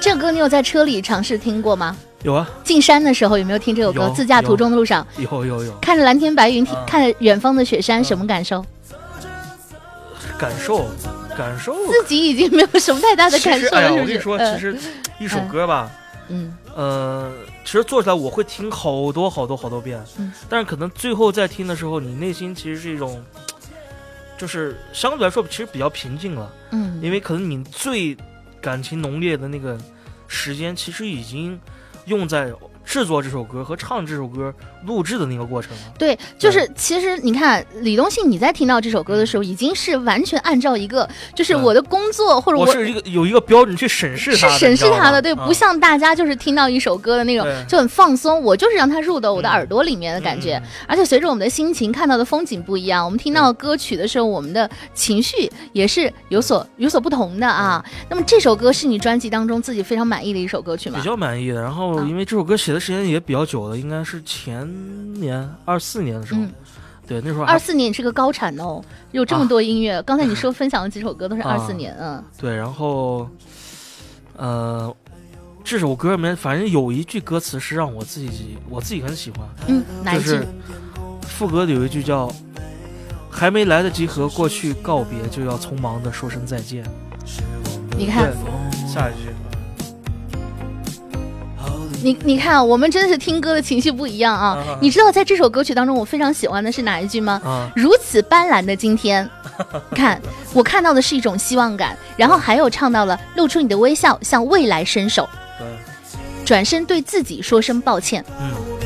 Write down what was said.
这个歌你有在车里尝试听过吗？ 有啊。 进山的时候有没有听这首歌？自驾途中的路上有。 看着蓝天白云，看着远方的雪山，什么感受？ 感受自己已经没有什么太大的感受了。 我跟你说，其实一首歌吧，其实做出来我会听好多遍，但是可能最后在听的时候，你内心其实是一种，就是相对来说其实比较平静了，因为可能你最感情浓烈的那个时间，其实已经用在制作这首歌和唱这首歌录制的那个过程了。 对，就是其实你看李东信，你在听到这首歌的时候，已经是完全按照一个就是我的工作或者我是有一个标准去审视它的， 是审视它的，对，不像大家就是听到一首歌的那种就很放松，我就是让它入到我的耳朵里面的感觉。而且随着我们的心情看到的风景不一样，我们听到歌曲的时候，我们的情绪也是有所不同的啊。那么这首歌是你专辑当中自己非常满意的一首歌曲吗？ 比较满意的。然后因为这首歌写的时间也比较久了，应该是前年24年的时候，对，那时候 24年是个高产哦，有这么多音乐。刚才你说分享的几首歌都是24年， 对。然后，这首歌里面反正有一句歌词是让我自己很喜欢， 哪一句？ 就是副歌里有一句叫“还没来得及和过去告别，就要匆忙的说声再见”。 你看， 下一句。 你看，我们真的是听歌的情绪不一样啊！你知道在这首歌曲当中我非常喜欢的是哪一句吗？如此斑斓的今天，看我看到的是一种希望感，然后还有唱到了露出你的微笑向未来伸手，转身对自己说声抱歉。